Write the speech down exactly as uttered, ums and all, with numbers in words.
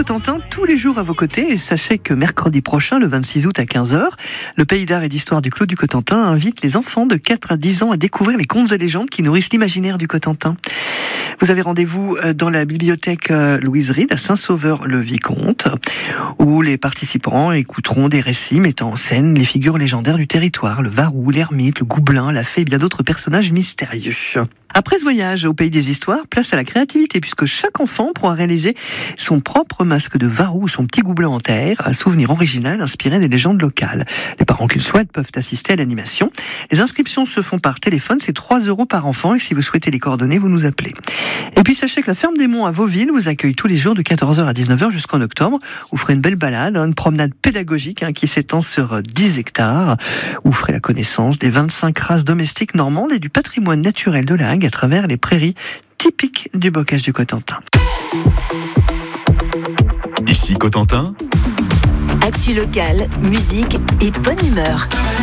Cotentin tous les jours à vos côtés et sachez que mercredi prochain, le vingt-six août à quinze heures, le Pays d'art et d'histoire du Clos du Cotentin invite les enfants de quatre à dix ans à découvrir les contes et légendes qui nourrissent l'imaginaire du Cotentin. Vous avez rendez-vous dans la bibliothèque Louise Ride à Saint-Sauveur-le-Vicomte, où les participants écouteront des récits mettant en scène les figures légendaires du territoire, le Varou, l'ermite, le Goublin, la fée et bien d'autres personnages mystérieux. Après ce voyage au Pays des Histoires, place à la créativité, puisque chaque enfant pourra réaliser son propre masque de Varou ou son petit Goublin en terre, un souvenir original inspiré des légendes locales. Les parents qui le souhaitent peuvent assister à l'animation. Les inscriptions se font par téléphone, c'est trois euros par enfant, et si vous souhaitez les coordonnées, vous nous appelez. Et puis sachez que la Ferme des Monts à Vauville vous accueille tous les jours de quatorze heures à dix-neuf heures jusqu'en octobre. Vous ferez une belle balade, une promenade pédagogique hein, qui s'étend sur dix hectares. Vous ferez la connaissance des vingt-cinq races domestiques normandes et du patrimoine naturel de la Hague à travers les prairies typiques du bocage du Cotentin. Ici Cotentin. Actu locale, musique et bonne humeur.